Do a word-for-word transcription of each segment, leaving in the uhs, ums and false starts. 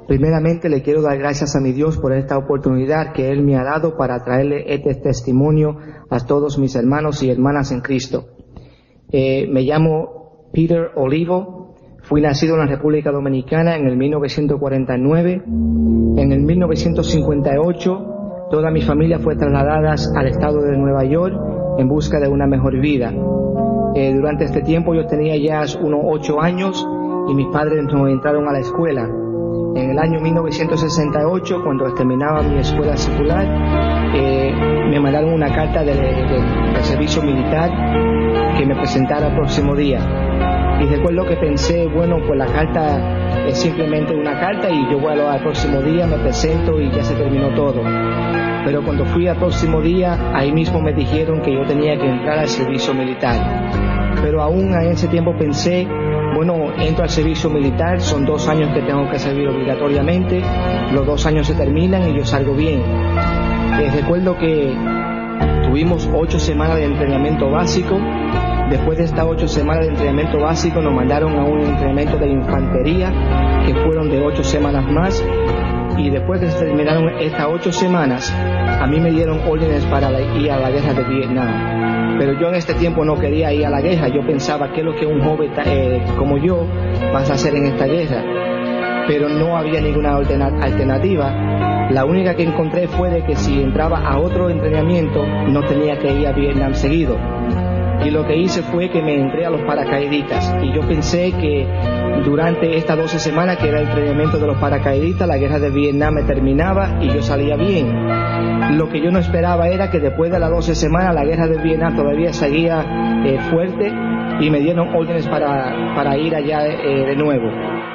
primeramente le quiero dar gracias a mi Dios por esta oportunidad que Él me ha dado para traerle este testimonio a todos mis hermanos y hermanas en Cristo. Eh, me llamo Peter Olivo, fui nacido en la República Dominicana en el mil novecientos cuarenta y nueve. En el mil novecientos cincuenta y ocho toda mi familia fue trasladada al estado de Nueva York en busca de una mejor vida. Eh, durante este tiempo yo tenía ya unos ocho años y mis padres nos entraron a la escuela. En el año mil novecientos sesenta y ocho, cuando terminaba mi escuela secular, eh, me mandaron una carta del de, de, de servicio militar que me presentara el próximo día. Y recuerdo que pensé, bueno, pues la carta es simplemente una carta y yo voy al próximo día, me presento y ya se terminó todo. Pero cuando fui al próximo día, ahí mismo me dijeron que yo tenía que entrar al servicio militar. Pero aún en ese tiempo pensé, bueno, entro al servicio militar, son dos años que tengo que servir obligatoriamente, los dos años se terminan y yo salgo bien. Eh, recuerdo que tuvimos ocho semanas de entrenamiento básico. Después de estas ocho semanas de entrenamiento básico nos mandaron a un entrenamiento de infantería que fueron de ocho semanas más, y después de que se terminaron estas ocho semanas a mí me dieron órdenes para ir a la guerra de Vietnam. Pero yo en este tiempo no quería ir a la guerra. Yo pensaba qué es lo que un joven eh, como yo vas a hacer en esta guerra, pero no había ninguna alternativa. La única que encontré fue de que si entraba a otro entrenamiento no tenía que ir a Vietnam seguido. Y lo que hice fue que me entré a los paracaidistas, y yo pensé que durante estas doce semanas que era el entrenamiento de los paracaidistas, la guerra de Vietnam me terminaba y yo salía bien. Lo que yo no esperaba era que después de las doce semanas la guerra de Vietnam todavía seguía eh, fuerte, y me dieron órdenes para, para ir allá eh, de nuevo.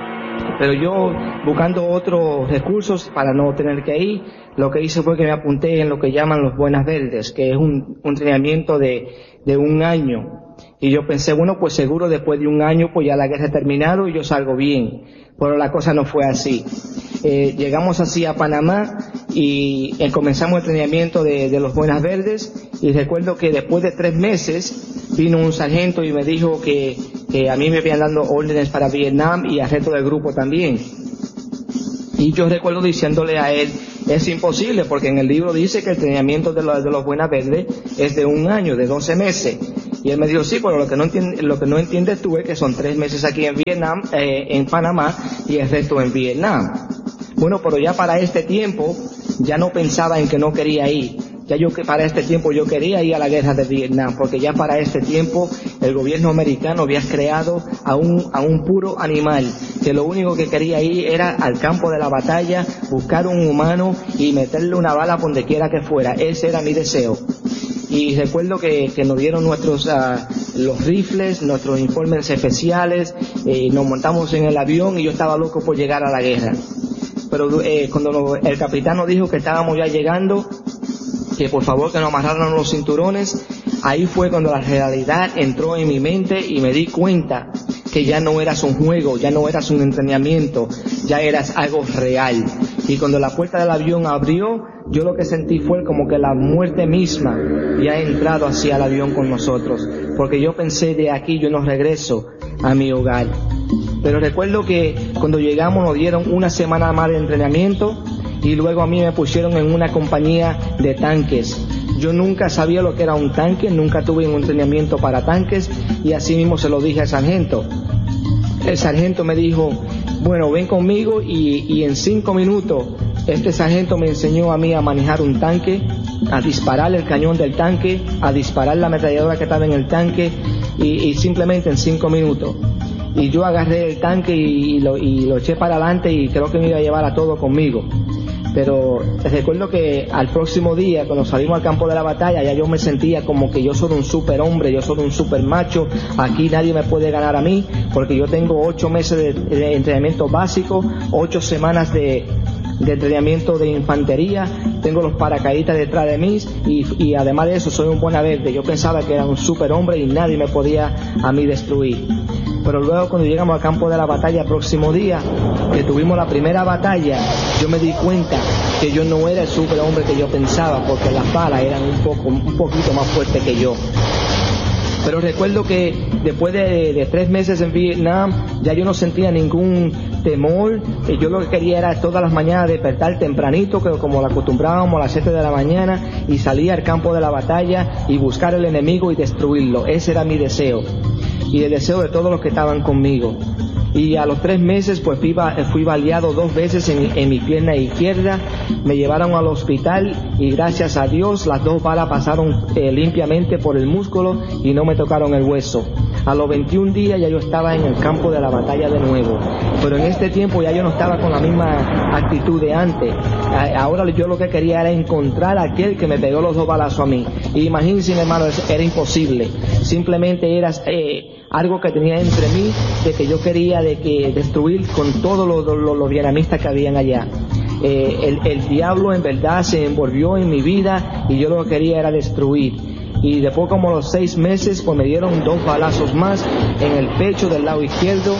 Pero yo, buscando otros recursos para no tener que ir, lo que hice fue que me apunté en lo que llaman los Buenas Verdes, que es un, un entrenamiento de, de un año. Y yo pensé, bueno, pues seguro después de un año pues ya la guerra ha terminado y yo salgo bien. Pero la cosa no fue así. Eh, llegamos así a Panamá y eh, comenzamos el entrenamiento de, de los Buenas Verdes, y recuerdo que después de tres meses vino un sargento y me dijo que, que a mí me habían dado órdenes para Vietnam y al resto del grupo también. Y yo recuerdo diciéndole a él, es imposible, porque en el libro dice que el entrenamiento de los, de los Buenas Verdes es de un año, de doce meses. Y él me dijo, sí, pero lo que no entiende, lo que no entiendes tú es que son tres meses aquí en Vietnam, eh, en Panamá, y el resto en Vietnam. Bueno, pero ya para este tiempo, ya no pensaba en que no quería ir. Ya yo que para este tiempo yo quería ir a la guerra de Vietnam, porque ya para este tiempo el gobierno americano había creado a un, a un puro animal, que lo único que quería ir era al campo de la batalla, buscar un humano y meterle una bala por donde quiera que fuera. Ese era mi deseo. Y recuerdo que, que nos dieron nuestros uh, los rifles, nuestros informes especiales, eh, nos montamos en el avión y yo estaba loco por llegar a la guerra. Pero eh, cuando nos, el capitán nos dijo que estábamos ya llegando, que por favor que nos amarraran los cinturones, ahí fue cuando la realidad entró en mi mente y me di cuenta que ya no eras un juego, ya no eras un entrenamiento, ya eras algo real. Y cuando la puerta del avión abrió, yo lo que sentí fue como que la muerte misma ya ha entrado hacia el avión con nosotros, porque yo pensé, de aquí yo no regreso a mi hogar. Pero recuerdo que cuando llegamos nos dieron una semana más de entrenamiento, y luego a mí me pusieron en una compañía de tanques. Yo nunca sabía lo que era un tanque, nunca tuve un entrenamiento para tanques, y así mismo se lo dije al sargento. El sargento me dijo, bueno, ven conmigo, y, y en cinco minutos este sargento me enseñó a mí a manejar un tanque, a disparar el cañón del tanque, a disparar la ametralladora que estaba en el tanque, y, y simplemente en cinco minutos. Y yo agarré el tanque y, y, lo, y lo eché para adelante, y creo que me iba a llevar a todo conmigo. Pero recuerdo que al próximo día, cuando salimos al campo de la batalla, ya yo me sentía como que yo soy un super hombre, yo soy un super macho, aquí nadie me puede ganar a mí, porque yo tengo ocho meses de, de entrenamiento básico, ocho semanas de, de entrenamiento de infantería, tengo los paracaidistas detrás de mí, y, y además de eso soy un Buena Verde. Yo pensaba que era un super hombre y nadie me podía a mí destruir. Pero luego cuando llegamos al campo de la batalla, próximo día, que tuvimos la primera batalla, yo me di cuenta que yo no era el superhombre que yo pensaba, porque las balas eran un poco, un poquito más fuertes que yo. Pero recuerdo que después de, de tres meses en Vietnam, ya yo no sentía ningún temor. Eh, yo lo que quería era todas las mañanas despertar tempranito, que como lo acostumbrábamos a las siete de la mañana, y salir al campo de la batalla y buscar al enemigo y destruirlo. Ese era mi deseo y el deseo de todos los que estaban conmigo. Y a los tres meses pues fui, fui baleado dos veces en, en mi pierna izquierda. Me llevaron al hospital y gracias a Dios las dos balas pasaron eh, limpiamente por el músculo y no me tocaron el hueso. A los veintiún días ya yo estaba en el campo de la batalla de nuevo, pero en este tiempo ya yo no estaba con la misma actitud de antes. Ahora yo lo que quería era encontrar a aquel que me pegó los dos balazos a mí. Y imagínense, hermano, era imposible. Simplemente era eh, algo que tenía entre mí, de que yo quería de que destruir con todos los, los, los vietnamitas que habían allá. Eh, el, el diablo en verdad se envolvió en mi vida y yo lo que quería era destruir. Y después, como a los seis meses, pues me dieron dos balazos más en el pecho del lado izquierdo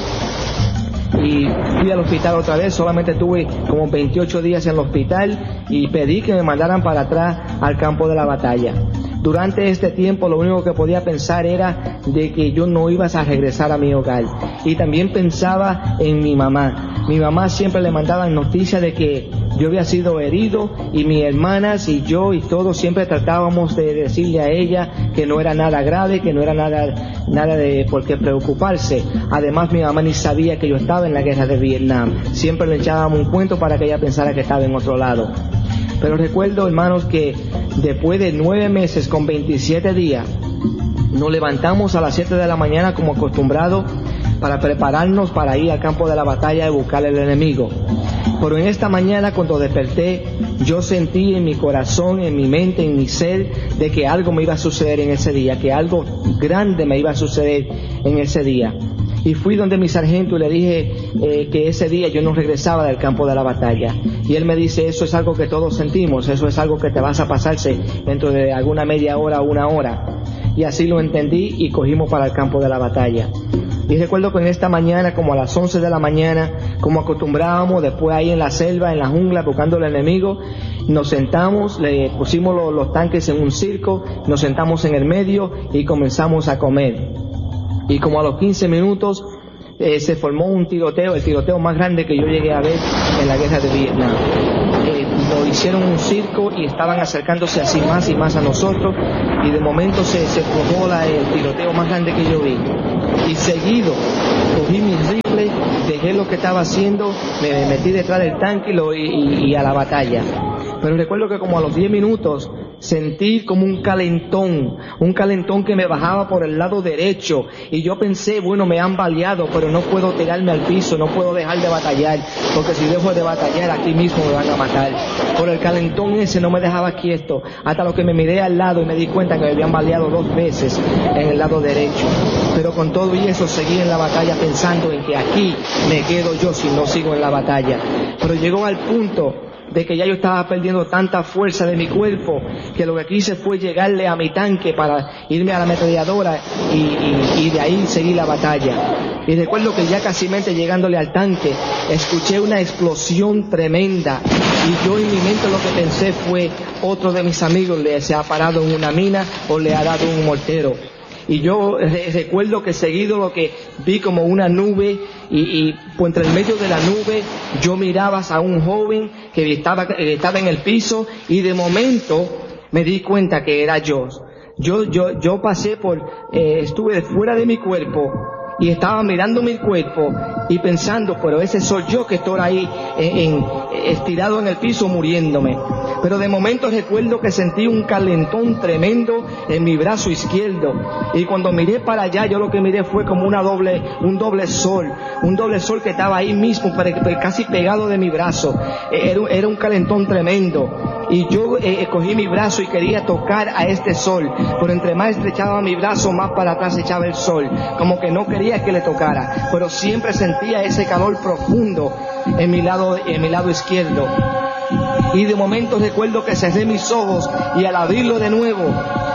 y fui al hospital otra vez. Solamente tuve como veintiocho días en el hospital y pedí que me mandaran para atrás al campo de la batalla. Durante este tiempo lo único que podía pensar era de que yo no iba a regresar a mi hogar. Y también pensaba en mi mamá. Mi mamá siempre le mandaban noticias de que yo había sido herido y mis hermanas y yo y todos siempre tratábamos de decirle a ella que no era nada grave, que no era nada, nada de por qué preocuparse. Además, mi mamá ni sabía que yo estaba en la guerra de Vietnam. Siempre le echábamos un cuento para que ella pensara que estaba en otro lado. Pero recuerdo, hermanos, que después de nueve meses con veintisiete días, nos levantamos a las siete de la mañana como acostumbrado para prepararnos para ir al campo de la batalla y buscar al enemigo. Pero en esta mañana, cuando desperté, yo sentí en mi corazón, en mi mente, en mi ser, de que algo me iba a suceder en ese día, que algo grande me iba a suceder en ese día. Y fui donde mi sargento y le dije eh, que ese día yo no regresaba del campo de la batalla. Y él me dice, eso es algo que todos sentimos, eso es algo que te vas a pasarse dentro de alguna media hora o una hora. Y así lo entendí y cogimos para el campo de la batalla. Y recuerdo que en esta mañana, como a las once de la mañana, como acostumbrábamos, después ahí en la selva, en la jungla, buscando al enemigo, nos sentamos, le pusimos los, los tanques en un circo, nos sentamos en el medio y comenzamos a comer. Y como a los quince minutos eh, se formó un tiroteo, el tiroteo más grande que yo llegué a ver en la guerra de Vietnam. Eh, lo hicieron un circo y estaban acercándose así más y más a nosotros, y de momento se, se formó la, el tiroteo más grande que yo vi. Y seguido cogí mi rifle, dejé lo que estaba haciendo, me metí detrás del tanque y, lo, y, y, y a la batalla. Pero recuerdo que como a los diez minutos sentí como un calentón, un calentón que me bajaba por el lado derecho, y yo pensé, bueno, me han baleado, pero no puedo tirarme al piso, no puedo dejar de batallar, porque si dejo de batallar aquí mismo me van a matar. Por el calentón ese no me dejaba quieto, hasta lo que me miré al lado y me di cuenta que me habían baleado dos veces en el lado derecho. Pero con todo y eso seguí en la batalla pensando en que aquí me quedo yo si no sigo en la batalla. Pero llegó al punto de que ya yo estaba perdiendo tanta fuerza de mi cuerpo, que lo que quise fue llegarle a mi tanque para irme a la ametralladora y, y, y de ahí seguir la batalla. Y recuerdo que ya casi llegándole al tanque, escuché una explosión tremenda, y yo en mi mente lo que pensé fue, otro de mis amigos le se ha parado en una mina o le ha dado un mortero. Y yo re recuerdo que seguido lo que vi como una nube, y, y pues entre el medio de la nube yo miraba a un joven que estaba, que estaba en el piso, y de momento me di cuenta que era yo. Yo, yo, yo pasé por, eh, estuve fuera de mi cuerpo y estaba mirando mi cuerpo y pensando, pero ese soy yo que estoy ahí en, en, estirado en el piso muriéndome. Pero de momento recuerdo que sentí un calentón tremendo en mi brazo izquierdo, y cuando miré para allá, yo lo que miré fue como una doble, un doble sol, un doble sol que estaba ahí mismo, casi pegado de mi brazo. Era, era un calentón tremendo, y yo eh, cogí mi brazo y quería tocar a este sol, pero entre más estrechaba mi brazo, más para atrás echaba el sol, como que no quería que le tocara, pero siempre sentía ese calor profundo en mi lado, en mi lado izquierdo. Y de momento recuerdo que cerré mis ojos, y al abrirlo de nuevo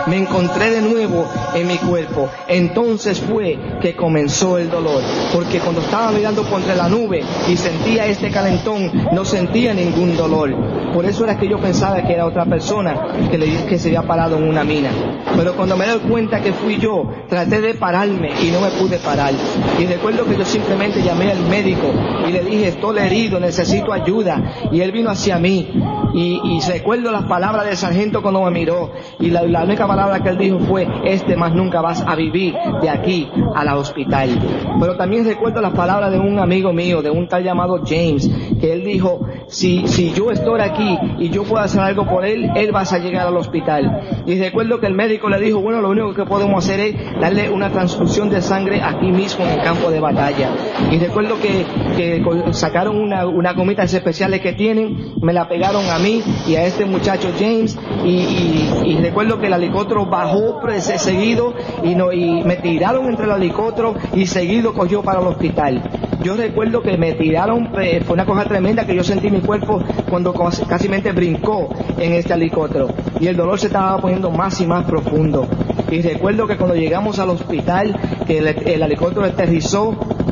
me encontré de nuevo en mi cuerpo. Entonces fue que comenzó el dolor, porque cuando estaba mirando por entre la nube y sentía este calentón, no sentía ningún dolor. Por eso era que yo pensaba que era otra persona que, le, que se había parado en una mina. Pero cuando me doy cuenta que fui yo, traté de pararme y no me pude parar. Y recuerdo que yo simplemente llamé al médico y le dije, estoy herido, necesito ayuda. Y él vino hacia mí. Y, y recuerdo las palabras del sargento cuando me miró. Y la, la única palabra que él dijo fue, este más nunca vas a vivir de aquí a la hospital. Pero también recuerdo las palabras de un amigo mío, de un tal llamado James, que él dijo, si, si yo estoy aquí y yo puedo hacer algo por él, él va a llegar al hospital. Y recuerdo que el médico le dijo, bueno, lo único que podemos hacer es darle una transfusión de sangre aquí mismo en el campo de batalla. Y recuerdo que, que sacaron una, una gomitas especiales que tienen, me la pegaron a mí y a este muchacho James, y, y, y recuerdo que el helicóptero bajó pues, seguido y, no, y me tiraron entre el helicóptero y seguido cogió para el hospital. Yo recuerdo que me tiraron, eh, fue una cosa tremenda que yo sentí mi cuerpo cuando casi mente brincó en este helicóptero y el dolor se estaba poniendo más y más profundo. Y recuerdo que cuando llegamos al hospital, que el, el helicóptero aterrizó,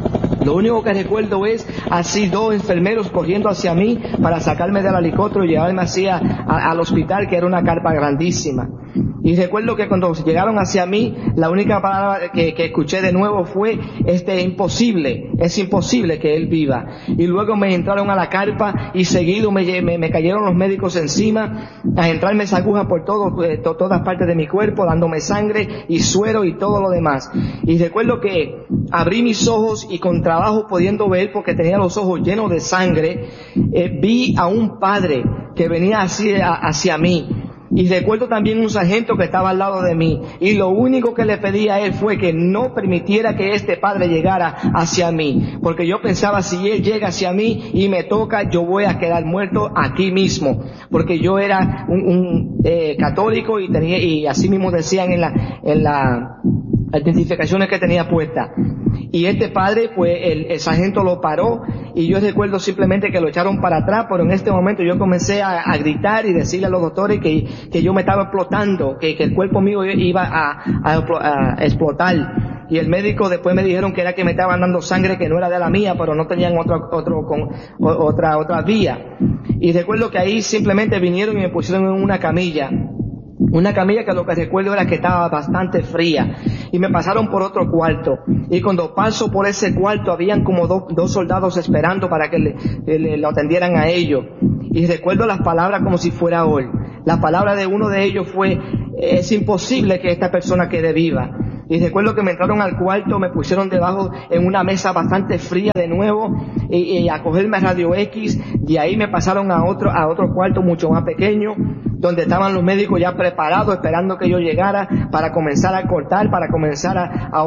lo único que recuerdo es así dos enfermeros corriendo hacia mí para sacarme del helicóptero y llevarme hacia a, al hospital, que era una carpa grandísima. Y recuerdo que cuando llegaron hacia mí, la única palabra que, que escuché de nuevo fue, este, imposible, es imposible que él viva. Y luego me entraron a la carpa y seguido me, me, me cayeron los médicos encima, a entrarme esa aguja por todo, eh, to, todas partes de mi cuerpo, dándome sangre y suero y todo lo demás. Y recuerdo que abrí mis ojos y con trabajo pudiendo ver, porque tenía los ojos llenos de sangre, eh, vi a un padre que venía hacia, hacia mí. Y recuerdo también un sargento que estaba al lado de mí, y lo único que le pedí a él fue que no permitiera que este padre llegara hacia mí, porque yo pensaba, si él llega hacia mí y me toca, yo voy a quedar muerto aquí mismo, porque yo era un, un eh, católico y tenía, y así mismo decían en la, en la identificaciones que tenía puestas. Y este padre, pues el, el sargento lo paró y yo recuerdo simplemente que lo echaron para atrás, pero en este momento yo comencé a, a gritar y decirle a los doctores que, que yo me estaba explotando, que, que el cuerpo mío iba a, a, a explotar. Y el médico después me dijeron que era que me estaban dando sangre que no era de la mía, pero no tenían otro, otro, con, otra, otra vía. Y recuerdo que ahí simplemente vinieron y me pusieron en una camilla. Una camilla que lo que recuerdo era que estaba bastante fría, y me pasaron por otro cuarto, y cuando paso por ese cuarto habían como do, dos soldados esperando para que le, le, le atendieran a ellos, y recuerdo las palabras como si fuera hoy. La palabra de uno de ellos fue, es imposible que esta persona quede viva. Y recuerdo que me entraron al cuarto, me pusieron debajo en una mesa bastante fría de nuevo, y, y a cogerme radio X, y ahí me pasaron a otro, a otro cuarto mucho más pequeño, donde estaban los médicos ya preparados, esperando que yo llegara para comenzar a cortar, para comenzar a, a,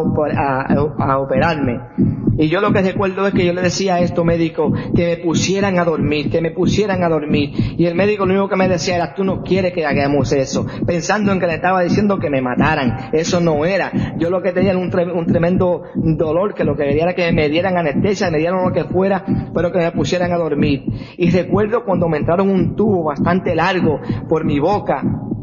a, a operarme. Y yo lo que recuerdo es que yo le decía a estos médicos que me pusieran a dormir, que me pusieran a dormir. Y el médico lo único que me decía era, tú no quieres que hagamos eso, pensando en que le estaba diciendo que me mataran. Eso no era. Yo lo que tenía era un, tre un tremendo dolor, que lo que quería era que me dieran anestesia, me dieran lo que fuera, pero que me pusieran a dormir. Y recuerdo cuando me entraron un tubo bastante largo por mi boca,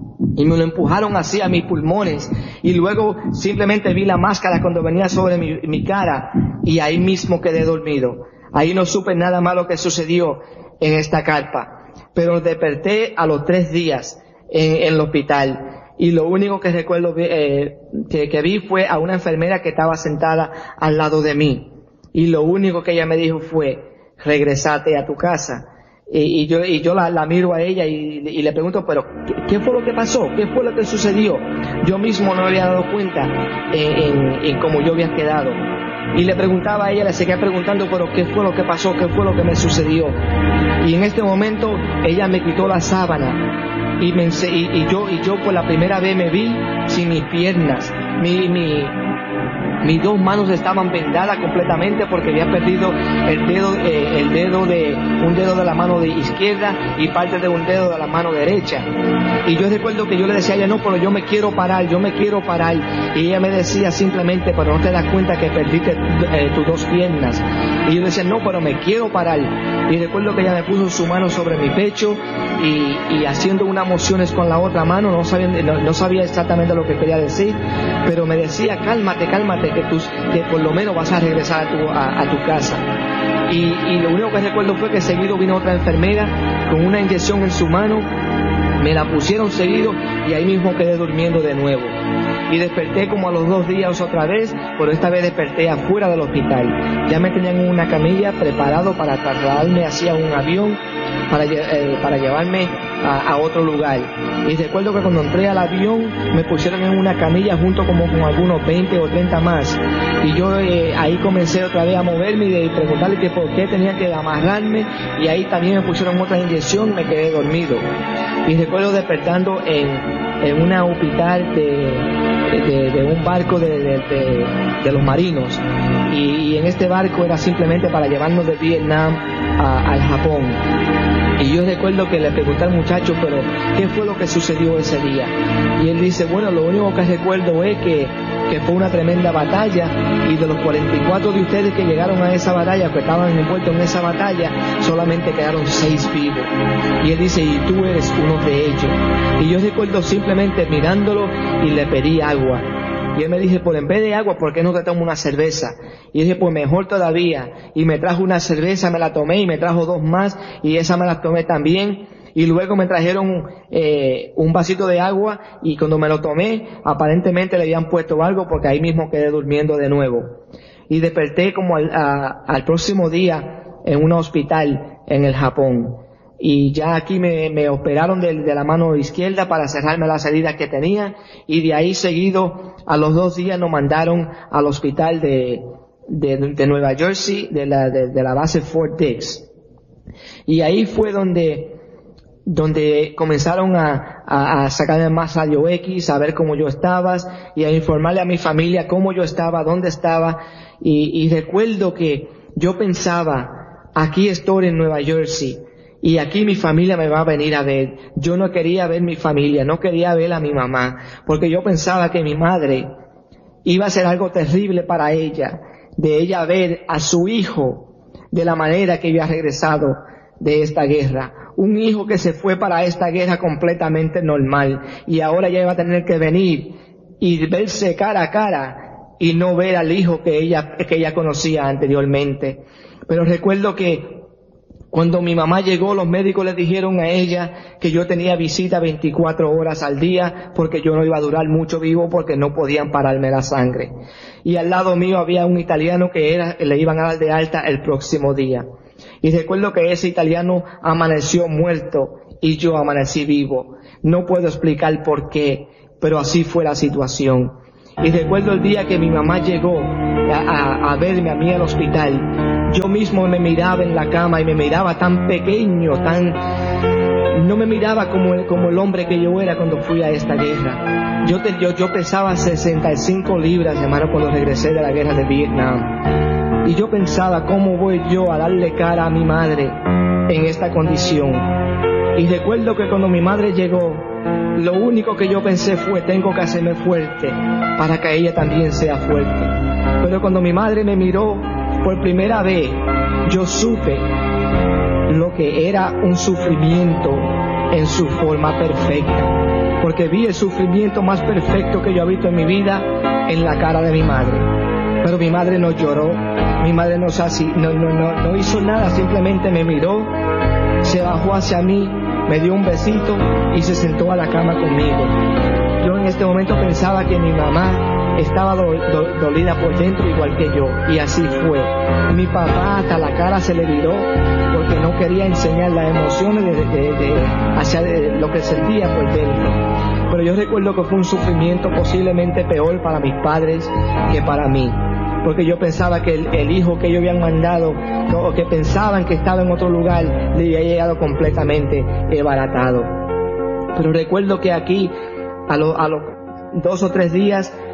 y me lo empujaron así a mis pulmones, y luego simplemente vi la máscara cuando venía sobre mi, mi cara, y ahí mismo quedé dormido. Ahí no supe nada malo que sucedió en esta carpa, pero desperté a los tres días en, en el hospital, y lo único que recuerdo eh, que, que vi fue a una enfermera que estaba sentada al lado de mí, y lo único que ella me dijo fue, regresate a tu casa. Y, y yo, y yo la, la miro a ella y, y le pregunto, pero ¿qué, ¿qué fue lo que pasó? ¿Qué fue lo que sucedió? Yo mismo no me había dado cuenta en, en, en cómo yo había quedado. Y le preguntaba a ella, le seguía preguntando, pero ¿qué fue lo que pasó? ¿Qué fue lo que me sucedió? Y en este momento ella me quitó la sábana y, me, y, y yo y yo por la primera vez me vi sin mis piernas. Mi, mi, mis dos manos estaban vendadas completamente porque había perdido el dedo, eh, el dedo de, un dedo de la mano de izquierda y parte de un dedo de la mano derecha. Y yo recuerdo que yo le decía a ella, no, pero yo me quiero parar, yo me quiero parar. Y ella me decía simplemente, pero no te das cuenta que perdiste eh, tus dos piernas. Y yo le decía, no, pero me quiero parar. Y recuerdo que ella me puso su mano sobre mi pecho y, y haciendo unas mociones con la otra mano, no sabía, no, no sabía exactamente lo que quería decir, pero me decía, cálmate, cálmate, que, tus, que por lo menos vas a regresar a tu, a, a tu casa. Y, y lo único que recuerdo fue que seguido vino otra enfermera con una inyección en su mano, me la pusieron seguido y ahí mismo quedé durmiendo de nuevo. Y desperté como a los dos días otra vez, pero esta vez desperté afuera del hospital. Ya me tenían en una camilla preparado para trasladarme hacia un avión para, eh, para llevarme a, a otro lugar. Y recuerdo que cuando entré al avión me pusieron en una camilla junto como con algunos veinte o treinta más. Y yo eh, ahí comencé otra vez a moverme y de preguntarle que por qué tenía que amarrarme, y ahí también me pusieron otra inyección y me quedé dormido. Y recuerdo despertando en, en un hospital de, de, de un barco de, de, de, de los marinos, y, y en este barco era simplemente para llevarnos de Vietnam a, al Japón. Y yo recuerdo que le pregunté al muchacho, pero ¿qué fue lo que sucedió ese día? Y él dice, bueno, lo único que recuerdo es que, que fue una tremenda batalla, y de los cuarenta y cuatro de ustedes que llegaron a esa batalla, que estaban envueltos en esa batalla, solamente quedaron seis vivos. Y él dice, y tú eres uno de ellos. Y yo recuerdo simplemente mirándolo y le pedí agua. Y él me dice, pues en vez de agua, ¿por qué no te tomo una cerveza? Y yo dije, pues mejor todavía. Y me trajo una cerveza, me la tomé, y me trajo dos más, y esa me la tomé también. Y luego me trajeron eh, un vasito de agua, y cuando me lo tomé, aparentemente le habían puesto algo, porque ahí mismo quedé durmiendo de nuevo. Y desperté como al, a, al próximo día en un hospital en el Japón. Y ya aquí me, me operaron de, de la mano izquierda para cerrarme las heridas que tenía, y de ahí seguido a los dos días nos mandaron al hospital de, de, de Nueva Jersey, de la, de, de la base Fort Dix. Y ahí fue donde, donde comenzaron a, a, a sacarme más rayos X, a ver cómo yo estaba, y a informarle a mi familia cómo yo estaba, dónde estaba. Y, y recuerdo que yo pensaba, aquí estoy en Nueva Jersey, y aquí mi familia me va a venir a ver. Yo no quería ver mi familia, no quería ver a mi mamá, porque yo pensaba que mi madre iba a ser algo terrible para ella, de ella ver a su hijo de la manera que yo había regresado de esta guerra. Un hijo que se fue para esta guerra completamente normal, y ahora ya iba a tener que venir y verse cara a cara y no ver al hijo que ella, que ella conocía anteriormente. Pero recuerdo que cuando mi mamá llegó, los médicos le dijeron a ella que yo tenía visita veinticuatro horas al día, porque yo no iba a durar mucho vivo, porque no podían pararme la sangre. Y al lado mío había un italiano que era, le iban a dar de alta el próximo día. Y recuerdo que ese italiano amaneció muerto y yo amanecí vivo. No puedo explicar por qué, pero así fue la situación. Y recuerdo el día que mi mamá llegó a, a, a verme a mí al hospital. Yo mismo me miraba en la cama y me miraba tan pequeño, tan... no me miraba como el, como el hombre que yo era cuando fui a esta guerra. Yo, te, yo, yo pesaba sesenta y cinco libras, hermano, cuando regresé de la guerra de Vietnam. Y yo pensaba, ¿cómo voy yo a darle cara a mi madre en esta condición? Y recuerdo que cuando mi madre llegó, lo único que yo pensé fue, tengo que hacerme fuerte para que ella también sea fuerte. Pero cuando mi madre me miró por primera vez, yo supe lo que era un sufrimiento en su forma perfecta, porque vi el sufrimiento más perfecto que yo he visto en mi vida en la cara de mi madre. Pero mi madre no lloró, mi madre no, no, no, no, no hizo nada, simplemente me miró, se bajó hacia mí, me dio un besito y se sentó a la cama conmigo. Yo en este momento pensaba que mi mamá estaba do, do, dolida por dentro igual que yo, y así fue. Mi papá hasta la cara se le viró porque no quería enseñar las emociones de, de, de, hacia de lo que sentía por dentro. Pero yo recuerdo que fue un sufrimiento posiblemente peor para mis padres que para mí, porque yo pensaba que el, el hijo que ellos habían mandado, o que pensaban que estaba en otro lugar, le había llegado completamente desbaratado. Pero recuerdo que aquí, a los a los dos o tres días,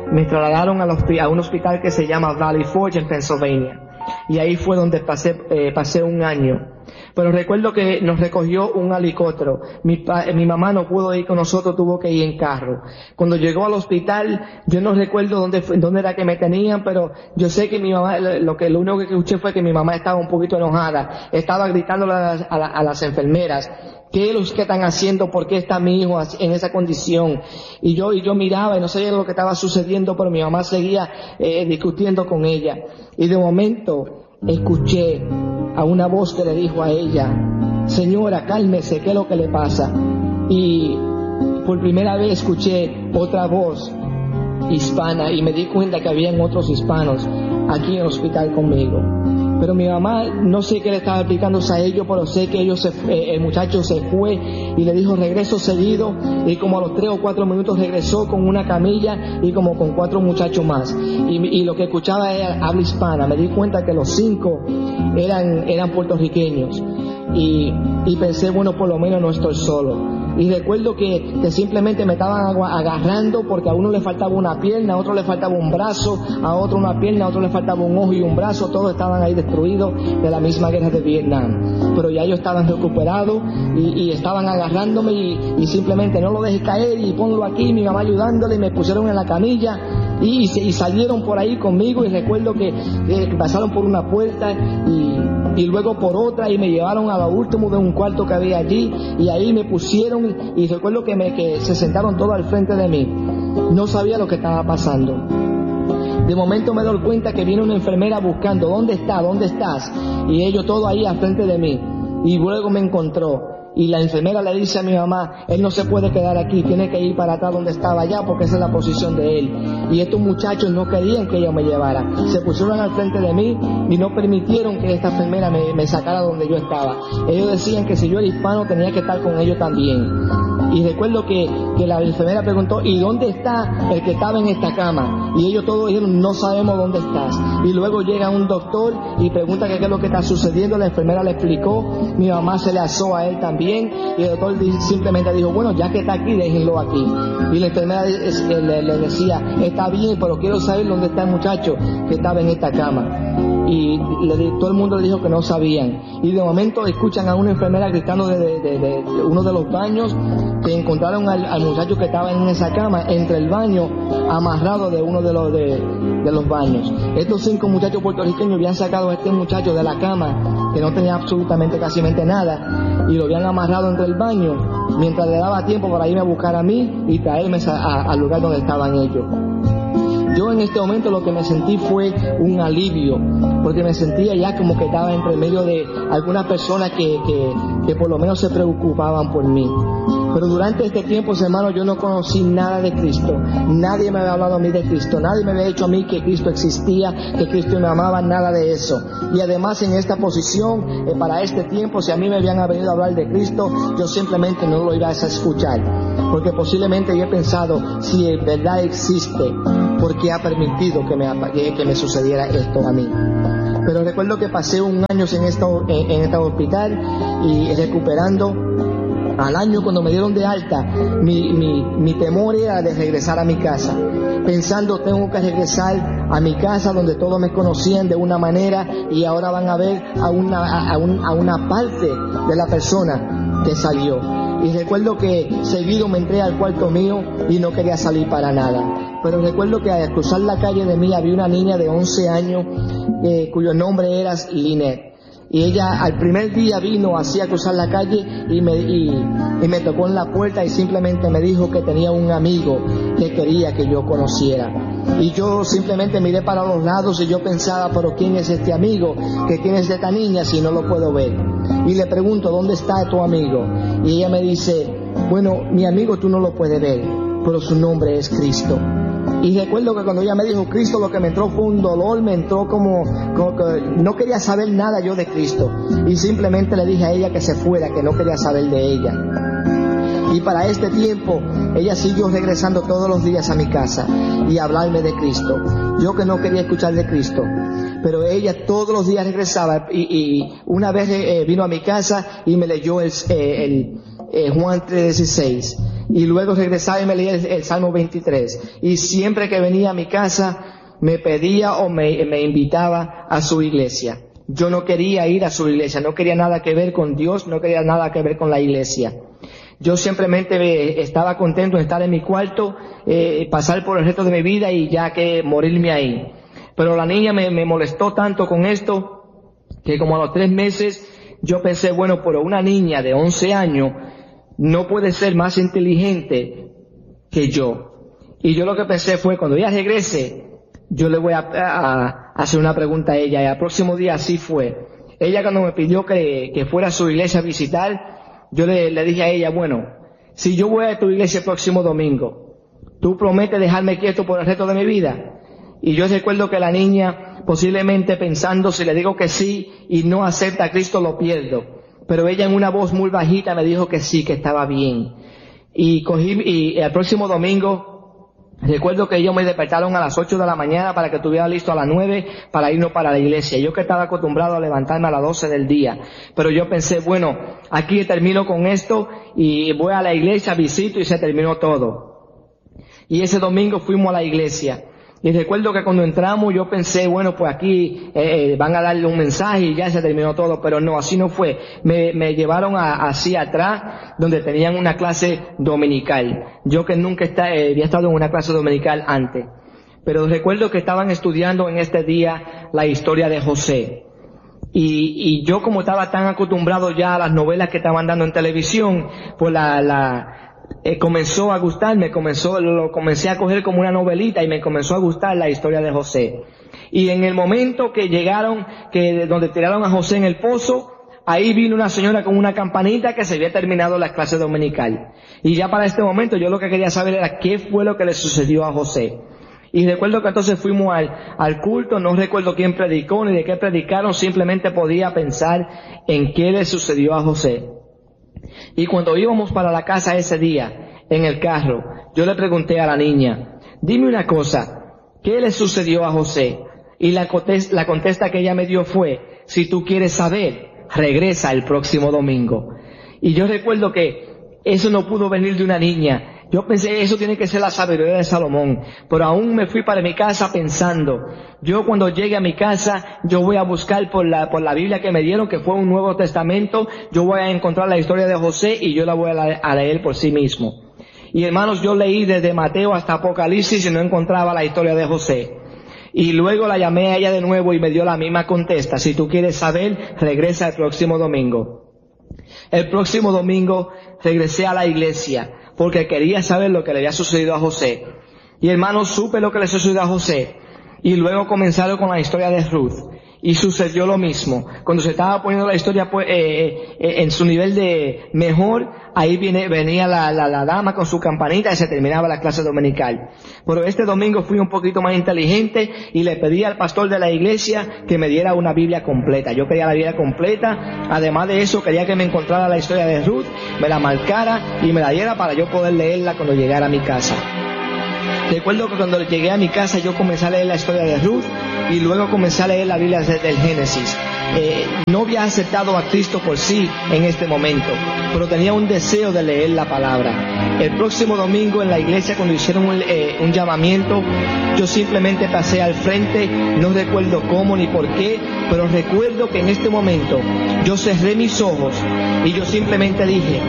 me trasladaron al hospi- a un hospital que se llama Valley Forge en Pennsylvania. Y ahí fue donde pasé, eh, pasé un año. Pero recuerdo que nos recogió un helicóptero. Mi, pa, mi mamá no pudo ir con nosotros, tuvo que ir en carro. Cuando llegó al hospital, yo no recuerdo dónde, dónde era que me tenían, pero yo sé que mi mamá, lo que lo único que escuché fue que mi mamá estaba un poquito enojada. Estaba gritándole a las, a la, a las enfermeras. ¿Qué es lo que están haciendo? ¿Por qué está mi hijo en esa condición? Y yo, y yo miraba y no sabía lo que estaba sucediendo, pero mi mamá seguía eh, discutiendo con ella. Y de momento escuché a una voz que le dijo a ella: señora, cálmese, ¿qué es lo que le pasa? Y por primera vez escuché otra voz hispana y me di cuenta que habían otros hispanos aquí en el hospital conmigo. Pero mi mamá, no sé qué le estaba explicando a ellos, pero sé que ellos se, eh, el muchacho se fue y le dijo regreso seguido, y como a los tres o cuatro minutos regresó con una camilla y como con cuatro muchachos más. Y, y lo que escuchaba era habla hispana. Me di cuenta que los cinco eran, eran puertorriqueños. Y, y pensé, bueno, por lo menos no estoy solo. Y recuerdo que, que simplemente me estaban agarrando porque a uno le faltaba una pierna, a otro le faltaba un brazo, a otro una pierna, a otro le faltaba un ojo y un brazo. Todos estaban ahí destruidos de la misma guerra de Vietnam. Pero ya ellos estaban recuperados y, y estaban agarrándome y, y simplemente no lo dejes caer y ponlo aquí. Mi mamá ayudándole, y me pusieron en la camilla y, y, y salieron por ahí conmigo. Y recuerdo que, que pasaron por una puerta y, y luego por otra y me llevaron a lo último de un cuarto que había allí y ahí me pusieron y, y recuerdo que, me, que se sentaron todos al frente de mí. No sabía lo que estaba pasando. De momento me doy cuenta que viene una enfermera buscando ¿dónde está? ¿Dónde estás? Y ellos todos ahí al frente de mí. Y luego me encontró. Y la enfermera le dice a mi mamá: él no se puede quedar aquí, tiene que ir para atrás donde estaba allá porque esa es la posición de él. Y estos muchachos no querían que yo me llevara. Se pusieron al frente de mí y no permitieron que esta enfermera me, me sacara donde yo estaba. Ellos decían que si yo era hispano tenía que estar con ellos también. Y recuerdo que, que la enfermera preguntó: ¿y dónde está el que estaba en esta cama? Y ellos todos dijeron: no sabemos dónde estás. Y luego llega un doctor y pregunta qué es lo que está sucediendo. La enfermera le explicó, mi mamá se le asó a él también y el doctor simplemente dijo: bueno, ya que está aquí, déjenlo aquí. Y la enfermera le, le decía: está bien, pero quiero saber dónde está el muchacho que estaba en esta cama. Y le, todo el mundo le dijo que no sabían. Y de momento escuchan a una enfermera gritando de, de, de, de uno de los baños que encontraron al, al muchacho que estaba en esa cama entre el baño, amarrado de uno de los, de, de los baños. Estos cinco muchachos puertorriqueños habían sacado a este muchacho de la cama, que no tenía absolutamente casi nada, y lo habían amarrado entre el baño mientras le daba tiempo para irme a buscar a mí y traerme al lugar donde estaban ellos. Yo en este momento lo que me sentí fue un alivio, porque me sentía ya como que estaba entre medio de algunas personas que, que, que por lo menos se preocupaban por mí. Pero durante este tiempo, hermano, yo no conocí nada de Cristo. Nadie me había hablado a mí de Cristo. Nadie me había dicho a mí que Cristo existía, que Cristo me amaba, nada de eso. Y además en esta posición, eh, para este tiempo, si a mí me habían venido a hablar de Cristo, yo simplemente no lo iba a escuchar. Porque posiblemente yo he pensado, si en verdad existe, ¿por qué ha permitido que me, que me sucediera esto a mí? Pero recuerdo que pasé un año en, esto, en, en este hospital y recuperando. Al año, cuando me dieron de alta, mi, mi, mi temor era de regresar a mi casa, pensando: tengo que regresar a mi casa donde todos me conocían de una manera y ahora van a ver a una, a, un, a una parte de la persona que salió. Y recuerdo que seguido me entré al cuarto mío y no quería salir para nada. Pero recuerdo que al cruzar la calle de mí había una niña de once años eh, cuyo nombre era Lynette. Y ella al primer día vino así a cruzar la calle y me, y, y me tocó en la puerta y simplemente me dijo que tenía un amigo que quería que yo conociera. Y yo simplemente miré para los lados y yo pensaba: pero ¿quién es este amigo? ¿Que quién es esta niña si no lo puedo ver? Y le pregunto: ¿dónde está tu amigo? Y ella me dice: bueno, mi amigo tú no lo puedes ver, pero su nombre es Cristo. Y recuerdo que cuando ella me dijo Cristo, lo que me entró fue un dolor, me entró como, como que no quería saber nada yo de Cristo. Y simplemente le dije a ella que se fuera, que no quería saber de ella. Y para este tiempo, ella siguió regresando todos los días a mi casa y a hablarme de Cristo. Yo que no quería escuchar de Cristo. Pero ella todos los días regresaba y, y una vez eh, vino a mi casa y me leyó el, eh, el eh, Juan tres dieciséis. y luego regresaba y me leía el, el Salmo veintitrés. Y siempre que venía a mi casa me pedía o me, me invitaba a su iglesia. Yo no quería ir a su iglesia, no quería nada que ver con Dios, no quería nada que ver con la iglesia. Yo simplemente estaba contento de estar en mi cuarto, eh, pasar por el resto de mi vida y ya que morirme ahí. Pero la niña me, me molestó tanto con esto que como a los tres meses yo pensé, bueno, pero una niña de once años no puede ser más inteligente que yo. Y yo lo que pensé fue, cuando ella regrese, yo le voy a, a, a hacer una pregunta a ella. Y al próximo día así fue. Ella cuando me pidió que, que fuera a su iglesia a visitar, yo le, le dije a ella, bueno, si yo voy a tu iglesia el próximo domingo, ¿tú prometes dejarme quieto por el resto de mi vida? Y yo recuerdo que la niña, posiblemente pensando, si le digo que sí y no acepta a Cristo, lo pierdo. Pero ella en una voz muy bajita me dijo que sí, que estaba bien. Y cogí, y el próximo domingo, recuerdo que ellos me despertaron a las ocho de la mañana para que estuviera listo a las nueve para irnos para la iglesia. Yo que estaba acostumbrado a levantarme a las doce del día. Pero yo pensé, bueno, aquí termino con esto y voy a la iglesia, visito y se terminó todo. Y ese domingo fuimos a la iglesia. Y recuerdo que cuando entramos yo pensé, bueno, pues aquí eh, van a darle un mensaje y ya se terminó todo, pero no, así no fue. Me, me llevaron a, así atrás, donde tenían una clase dominical. Yo que nunca está, eh, había estado en una clase dominical antes. Pero recuerdo que estaban estudiando en este día la historia de José. Y, y yo como estaba tan acostumbrado ya a las novelas que estaban dando en televisión, pues la... la Eh, comenzó a gustarme, comenzó, lo comencé a coger como una novelita y me comenzó a gustar la historia de José. Y en el momento que llegaron, que donde tiraron a José en el pozo, ahí vino una señora con una campanita que se había terminado la clase dominical. Y ya para este momento yo lo que quería saber era qué fue lo que le sucedió a José. Y recuerdo que entonces fuimos al, al culto, no recuerdo quién predicó ni de qué predicaron, simplemente podía pensar en qué le sucedió a José. Y cuando íbamos para la casa ese día, en el carro, yo le pregunté a la niña, dime una cosa, ¿qué le sucedió a José? Y la contesta, la contesta que ella me dio fue, si tú quieres saber, regresa el próximo domingo. Y yo recuerdo que eso no pudo venir de una niña. Yo pensé, eso tiene que ser la sabiduría de Salomón. Pero aún me fui para mi casa pensando, yo cuando llegue a mi casa, yo voy a buscar por la, por la Biblia que me dieron, que fue un Nuevo Testamento, yo voy a encontrar la historia de José y yo la voy a leer por sí mismo. Y hermanos, yo leí desde Mateo hasta Apocalipsis y no encontraba la historia de José. Y luego la llamé a ella de nuevo y me dio la misma contesta, si tú quieres saber, regresa el próximo domingo. El próximo domingo regresé a la iglesia porque quería saber lo que le había sucedido a José. Y hermanos, supe lo que le sucedió a José. Y luego comenzaron con la historia de Ruth. Y sucedió lo mismo. Cuando se estaba poniendo la historia pues, eh, eh, en su nivel de mejor, ahí viene, venía la, la, la dama con su campanita y se terminaba la clase dominical. Pero este domingo fui un poquito más inteligente y le pedí al pastor de la iglesia que me diera una Biblia completa. Yo quería la Biblia completa. Además de eso, quería que me encontrara la historia de Ruth, me la marcara y me la diera para yo poder leerla cuando llegara a mi casa. Recuerdo que cuando llegué a mi casa yo comencé a leer la historia de Ruth y luego comencé a leer la Biblia desde el Génesis. Eh, no había aceptado a Cristo por sí en este momento, pero tenía un deseo de leer la palabra. El próximo domingo en la iglesia, cuando hicieron un, eh, un llamamiento, yo simplemente pasé al frente, no recuerdo cómo ni por qué, pero recuerdo que en este momento yo cerré mis ojos y yo simplemente dije,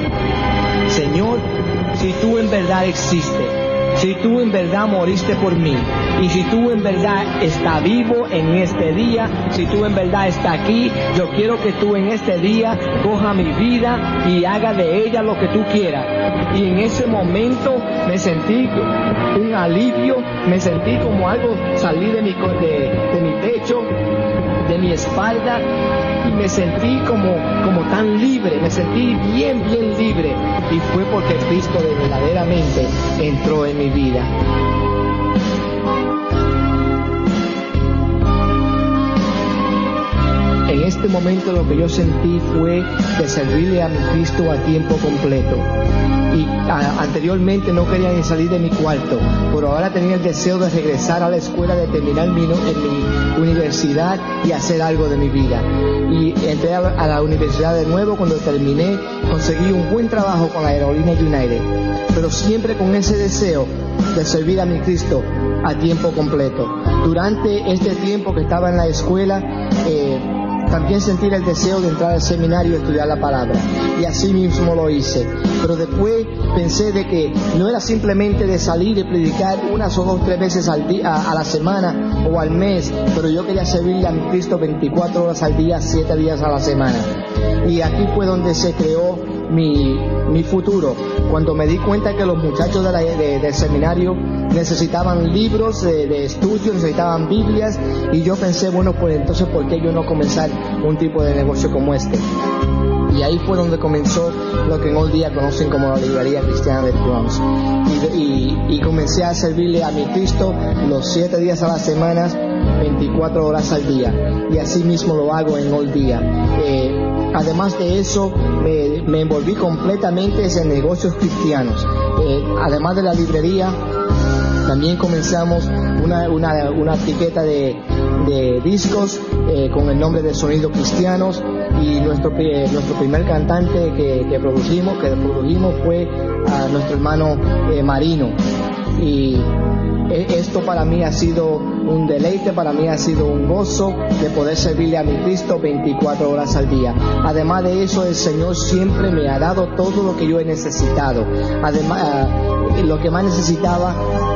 Señor, si tú en verdad existes, si tú en verdad moriste por mí, y si tú en verdad estás vivo en este día, si tú en verdad estás aquí, yo quiero que tú en este día coja mi vida y haga de ella lo que tú quieras. Y en ese momento me sentí un alivio, me sentí como algo salí de mi, de, de mi pecho, de mi espalda, y me sentí como, como tan libre, me sentí bien, bien libre, y fue porque Cristo de verdaderamente entró en mi vida. En este este momento lo que yo sentí fue de servirle a mi Cristo a tiempo completo. Y a, anteriormente no quería ni salir de mi cuarto, pero ahora tenía el deseo de regresar a la escuela, de terminar mi, en mi universidad y hacer algo de mi vida. Y entré a, a la universidad de nuevo. Cuando terminé, conseguí un buen trabajo con la aerolínea United, pero siempre con ese deseo de servir a mi Cristo a tiempo completo. Durante este tiempo que estaba en la escuela, eh, también sentí el deseo de entrar al seminario y estudiar la palabra, y así mismo lo hice. Pero después pensé de que no era simplemente de salir y predicar unas o dos, tres veces al día, a, a la semana o al mes, pero yo quería servirle a mi Cristo veinticuatro horas al día, siete días a la semana. Y aquí fue donde se creó mi, mi futuro, cuando me di cuenta que los muchachos de la, de, del seminario necesitaban libros de, de estudio, necesitaban Biblias, y yo pensé, bueno, pues entonces ¿por qué yo no comenzar un tipo de negocio como este? Y ahí fue donde comenzó lo que en hoy día conocen como la librería cristiana de Bronx. Y, y, y comencé a servirle a mi Cristo los siete días a la semana, veinticuatro horas al día. Y así mismo lo hago en hoy día. Eh, además de eso, me, me envolví completamente en negocios cristianos. Eh, además de la librería, también comenzamos una, una, una etiqueta de, de discos eh, con el nombre de Sonidos Cristianos, y nuestro, eh, nuestro primer cantante que, que produjimos, que produjimos fue a nuestro hermano eh, Marino. Y eh, esto para mí ha sido un deleite, para mí ha sido un gozo de poder servirle a mi Cristo veinticuatro horas al día. Además de eso, el Señor siempre me ha dado todo lo que yo he necesitado. Además, eh, lo que más necesitaba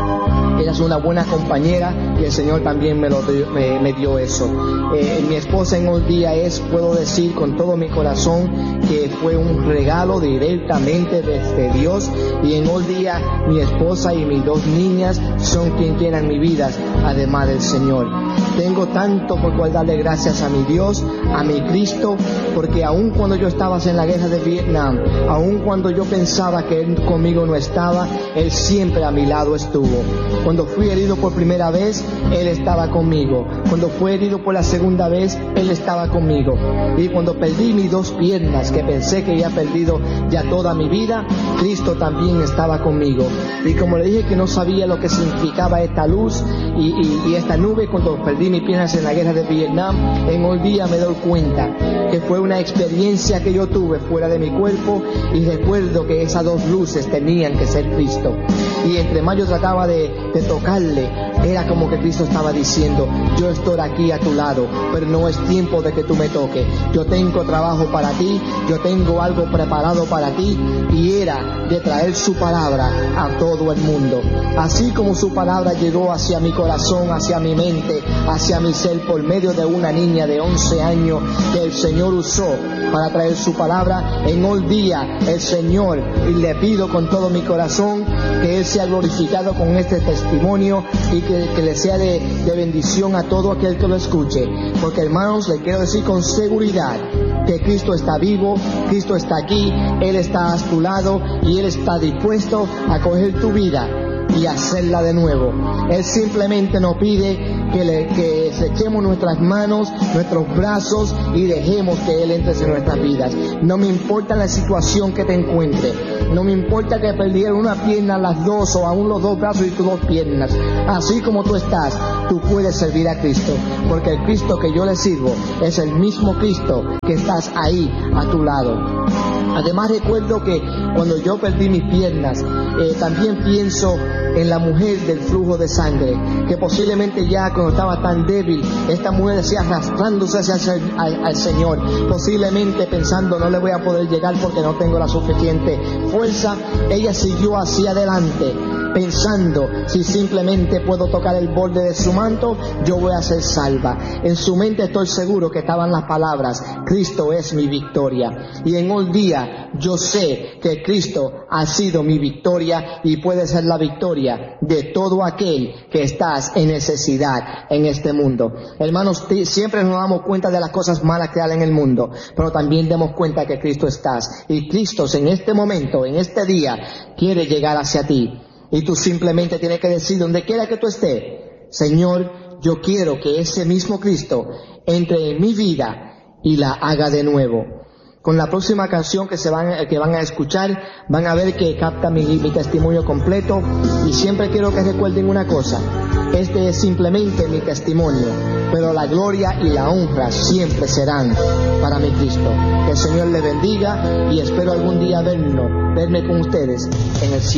era una buena compañera, y el Señor también me, lo, me, me dio eso. Eh, mi esposa en hoy día es, puedo decir con todo mi corazón, que fue un regalo directamente desde Dios, y en hoy día mi esposa y mis dos niñas son quien llenan mi vida, además del Señor. Tengo tanto por cual darle gracias a mi Dios, a mi Cristo, porque aun cuando yo estaba en la guerra de Vietnam, aun cuando yo pensaba que Él conmigo no estaba, Él siempre a mi lado estuvo. Cuando fui herido por primera vez, Él estaba conmigo. Cuando fui herido por la segunda vez, Él estaba conmigo. Y cuando perdí mis dos piernas, que pensé que había perdido ya toda mi vida, Cristo también estaba conmigo. Y como le dije que no sabía lo que significaba esta luz y, y, y esta nube, cuando perdí mis piernas en la guerra de Vietnam, en hoy día me doy cuenta que fue una experiencia que yo tuve fuera de mi cuerpo, y recuerdo que esas dos luces tenían que ser Cristo. Y entre más yo trataba de, de tocarle, era como que Cristo estaba diciendo: yo estoy aquí a tu lado, pero no es tiempo de que tú me toques. Yo tengo trabajo para ti, yo tengo algo preparado para ti, y era de traer su palabra a todo el mundo. Así como su palabra llegó hacia mi corazón, hacia mi mente, hacia mi ser, por medio de una niña de once años que el Señor usó para traer su palabra, en hoy día el Señor, y le pido con todo mi corazón que Él sea glorificado con este testimonio, y que, que le sea de, de bendición a todo aquel que lo escuche. Porque, hermanos, le quiero decir con seguridad que Cristo está vivo, Cristo está aquí, Él está a tu lado, y Él está dispuesto a coger tu vida y hacerla de nuevo. Él simplemente nos pide que, le, que echemos nuestras manos, nuestros brazos, y dejemos que Él entre en nuestras vidas. No me importa la situación que te encuentres, no me importa que perdieras una pierna, las dos, o aún los dos brazos y tus dos piernas. Así como tú estás, tú puedes servir a Cristo, porque el Cristo que yo le sirvo es el mismo Cristo que estás ahí a tu lado. Además, recuerdo que cuando yo perdí mis piernas, eh, también pienso en la mujer del flujo de sangre, que posiblemente ya cuando estaba tan débil, esta mujer decía arrastrándose hacia el, al, al Señor, posiblemente pensando: no le voy a poder llegar porque no tengo la suficiente fuerza. Ella siguió hacia adelante, pensando: si simplemente puedo tocar el borde de su manto, yo voy a ser salva. En su mente estoy seguro que estaban las palabras: Cristo es mi victoria. Y en hoy día yo sé que Cristo ha sido mi victoria, y puede ser la victoria de todo aquel que estás en necesidad en este mundo. Hermanos, siempre nos damos cuenta de las cosas malas que hay en el mundo, pero también demos cuenta que Cristo está, y Cristo en este momento, en este día, quiere llegar hacia ti. Y tú simplemente tienes que decir, donde quiera que tú estés: Señor, yo quiero que ese mismo Cristo entre en mi vida y la haga de nuevo. Con la próxima canción que se van, que van a escuchar, van a ver que capta mi, mi testimonio completo, y siempre quiero que recuerden una cosa: este es simplemente mi testimonio, pero la gloria y la honra siempre serán para mi Cristo. Que el Señor les bendiga y espero algún día vernos, verme con ustedes en el cielo.